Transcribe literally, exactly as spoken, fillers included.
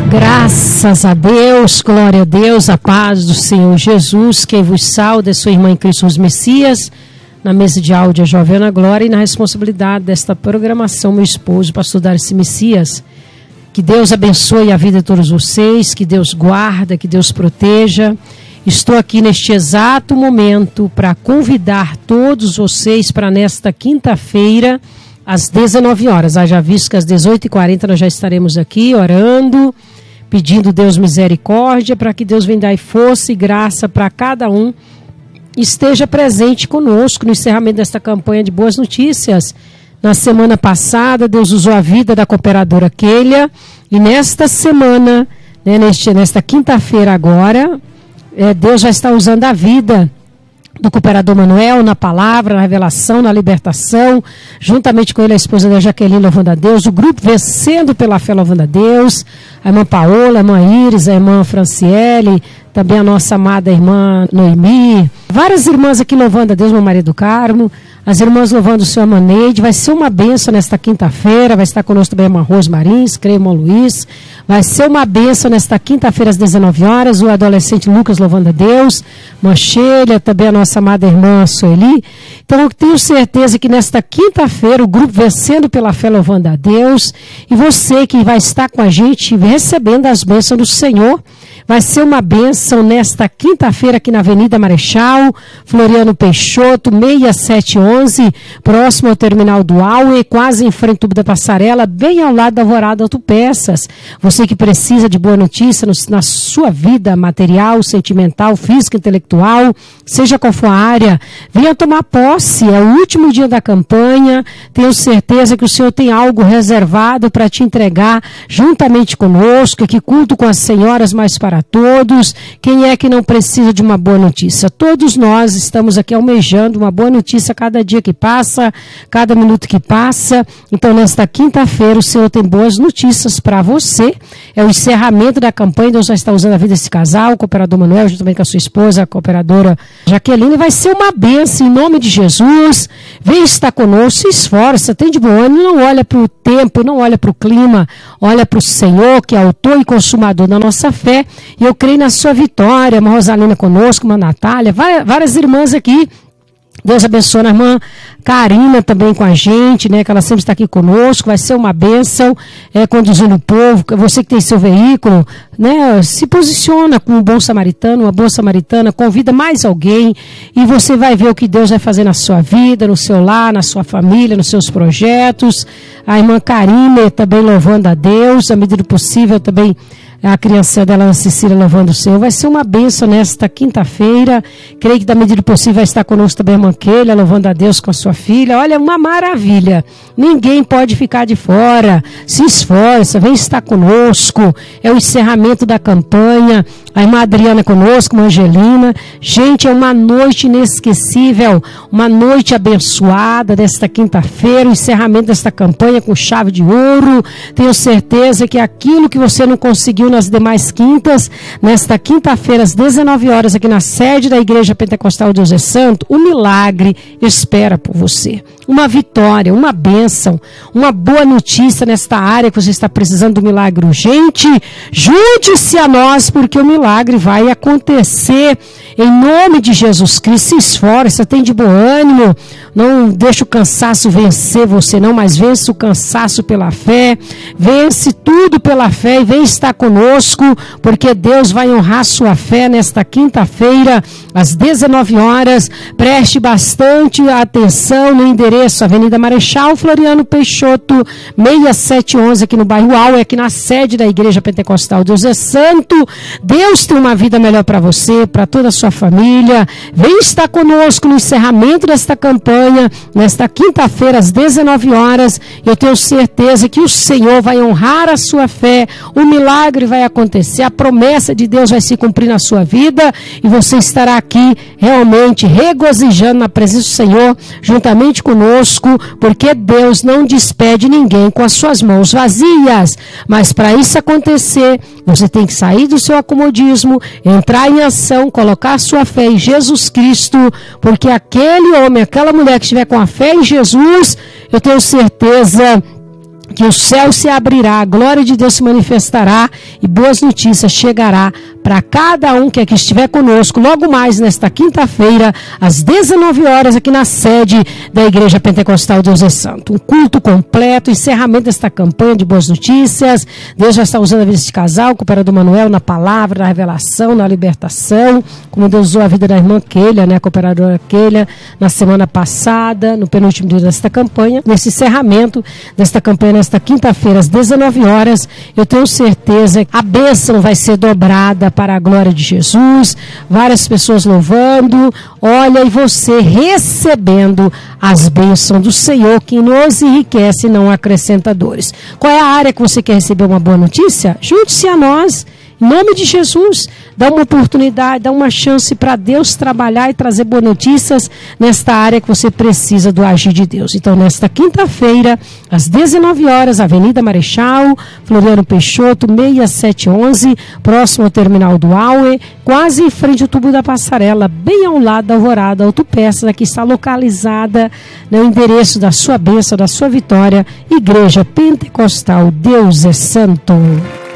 Graças a Deus, glória a Deus, a paz do Senhor Jesus, quem vos sauda é sua irmã em Cristo os Messias, na mesa de áudio a Jovena Glória e na responsabilidade desta programação, meu esposo, pastor Darcy Messias. Que Deus abençoe a vida de todos vocês, que Deus guarda, que Deus proteja. Estou aqui neste exato momento para convidar todos vocês para nesta quinta-feira, às dezenove horas. Haja visto que às dezoito e quarenta nós já estaremos aqui orando, pedindo Deus misericórdia, para que Deus venha dar força e graça para cada um. Esteja presente conosco no encerramento desta campanha de boas notícias. Na semana passada, Deus usou a vida da cooperadora Kélia, e nesta semana, né, neste, nesta quinta-feira agora, é, Deus já está usando a vida do cooperador Manuel na palavra, na revelação, na libertação, juntamente com ele a esposa da Jaqueline louvando a Deus, o grupo Vencendo pela Fé louvando a Deus, a irmã Paola, a irmã Iris, a irmã Franciele, também a nossa amada irmã Noemi, várias irmãs aqui louvando a Deus, meu marido Carmo, as irmãs louvando o Senhor Maneide. Vai ser uma bênção nesta quinta-feira, vai estar conosco também a irmã Rose Marins, creio, irmão Luiz, vai ser uma bênção nesta quinta-feira às dezenove horas, o adolescente Lucas louvando a Deus, irmã Sheila, também a nossa amada irmã Sueli. Então eu tenho certeza que nesta quinta-feira o grupo Vencendo pela Fé louvando a Deus, e você que vai estar com a gente recebendo as bênçãos do Senhor, vai ser uma bênção nesta quinta-feira aqui na Avenida Marechal, Floriano Peixoto, seis sete onze, próximo ao terminal do Auê, quase em frente ao tubo da passarela, bem ao lado da Alvorada Autopeças. Você que precisa de boa notícia no, na sua vida material, sentimental, física, intelectual, seja qual for a área, venha tomar posse. É o último dia da campanha, tenho certeza que o Senhor tem algo reservado para te entregar juntamente conosco, que culto com as senhoras mais para todos. Quem é que não precisa de uma boa notícia? Todos nós estamos aqui almejando uma boa notícia cada dia que passa, cada minuto que passa. Então, nesta quinta-feira, o Senhor tem boas notícias para você. É o encerramento da campanha. Deus já está usando a vida desse casal, o cooperador Manuel, juntamente com a sua esposa, a cooperadora Jaqueline. Vai ser uma bênção em nome de Jesus. Vem estar conosco, se esforça, tem de bom ânimo, não olha para o tempo, não olha para o clima, olha para o Senhor, que é autor e consumador da nossa fé. E eu creio na sua vitória, uma Rosalina conosco, uma Natália, várias irmãs aqui. Deus abençoe a irmã Karina também com a gente, né, que ela sempre está aqui conosco, vai ser uma bênção, é, conduzindo o povo. Você que tem seu veículo, né, se posiciona como um bom samaritano, uma boa samaritana, convida mais alguém e você vai ver o que Deus vai fazer na sua vida, no seu lar, na sua família, nos seus projetos. A irmã Karina também louvando a Deus, à medida do possível também a criança dela, Ana Cecília, louvando o Senhor. Vai ser uma bênção nesta quinta-feira. Creio que da medida do possível vai estar conosco também a irmã Kélia, louvando a Deus com a sua filha. Olha, uma maravilha. Ninguém pode ficar de fora. Se esforça, vem estar conosco. É o encerramento da campanha. A irmã Adriana conosco, a irmã Angelina. Gente, é uma noite inesquecível, uma noite abençoada desta quinta-feira, o encerramento desta campanha com chave de ouro. Tenho certeza que aquilo que você não conseguiu nas demais quintas, nesta quinta-feira às dezenove horas aqui na sede da Igreja Pentecostal Deus é Santo, o milagre espera por você. Uma vitória, uma bênção, uma boa notícia nesta área que você está precisando do milagre urgente. Junte-se a nós, porque o milagre vai acontecer em nome de Jesus Cristo. Se esforça, tem de bom ânimo, não deixa o cansaço vencer você não, mas vence o cansaço pela fé, vence tudo pela fé e vem estar conosco, porque Deus vai honrar sua fé nesta quinta-feira, às dezenove horas. Preste bastante atenção no endereço, Avenida Marechal, Floriano Peixoto, seis sete onze, aqui no bairro Auê, aqui na sede da Igreja Pentecostal Deus é Santo. Deus tem uma vida melhor para você, para toda a sua família. Vem estar conosco no encerramento desta campanha, nesta quinta-feira, às dezenove horas. Eu tenho certeza que o Senhor vai honrar a sua fé, o milagre vai acontecer, a promessa de Deus vai se cumprir na sua vida e você estará aqui realmente regozijando na presença do Senhor, juntamente conosco, porque Deus não despede ninguém com as suas mãos vazias. Mas para isso acontecer, você tem que sair do seu acomodismo, entrar em ação, colocar a sua fé em Jesus Cristo, porque aquele homem, aquela mulher que estiver com a fé em Jesus, eu tenho certeza que o céu se abrirá, a glória de Deus se manifestará e boas notícias chegará para cada um que aqui estiver conosco, logo mais nesta quinta-feira, às dezenove horas, aqui na sede da Igreja Pentecostal Deus é Santo. Um culto completo, encerramento desta campanha de boas notícias. Deus já está usando a vida deste casal, o cooperador Manuel, na palavra, na revelação, na libertação, como Deus usou a vida da irmã Keila, né, a cooperadora Keila, na semana passada, no penúltimo dia desta campanha, nesse encerramento desta campanha, nesta quinta-feira, às dezenove horas, eu tenho certeza que a bênção vai ser dobrada para a glória de Jesus, várias pessoas louvando, olha, e você recebendo as bênçãos do Senhor, que nos enriquece e não acrescenta dores. Qual é a área que você quer receber uma boa notícia? Junte-se a nós. Em nome de Jesus, dá uma oportunidade, dá uma chance para Deus trabalhar e trazer boas notícias nesta área que você precisa do agir de Deus. Então, nesta quinta-feira, às dezenove horas, Avenida Marechal, Floriano Peixoto, seis mil setecentos e onze, próximo ao terminal do Aue, quase em frente ao tubo da passarela, bem ao lado da Alvorada Autopeças, aqui está localizada, no endereço da sua bênção, da sua vitória, Igreja Pentecostal Deus é Santo.